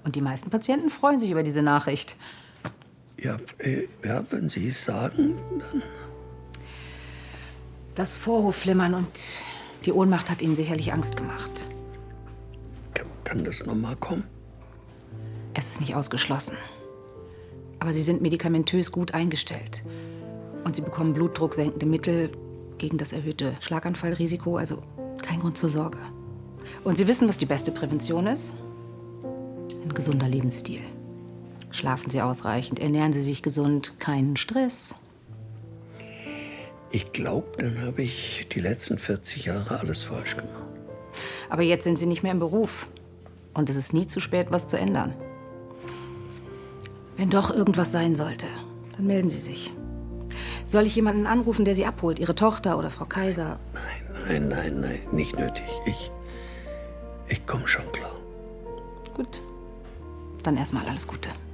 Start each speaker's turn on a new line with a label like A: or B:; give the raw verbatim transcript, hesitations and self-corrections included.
A: Und die meisten Patienten freuen sich über diese Nachricht.
B: Ja, äh, ja wenn Sie es sagen, dann...
A: Das Vorhofflimmern und die Ohnmacht hat Ihnen sicherlich Angst gemacht.
B: Kann, kann das noch mal kommen?
A: Es ist nicht ausgeschlossen. Aber Sie sind medikamentös gut eingestellt. Und Sie bekommen blutdrucksenkende Mittel gegen das erhöhte Schlaganfallrisiko, also kein Grund zur Sorge. Und Sie wissen, was die beste Prävention ist? Ein gesunder Lebensstil. Schlafen Sie ausreichend, ernähren Sie sich gesund, keinen Stress.
B: Ich glaube, dann habe ich die letzten vierzig Jahre alles falsch gemacht.
A: Aber jetzt sind Sie nicht mehr im Beruf. Und es ist nie zu spät, was zu ändern. Wenn doch irgendwas sein sollte, dann melden Sie sich. Soll ich jemanden anrufen, der Sie abholt? Ihre Tochter oder Frau Kaiser?
B: Nein, nein, nein, nein, nicht nötig. Ich, ich komme schon klar.
A: Gut. Dann erstmal alles Gute.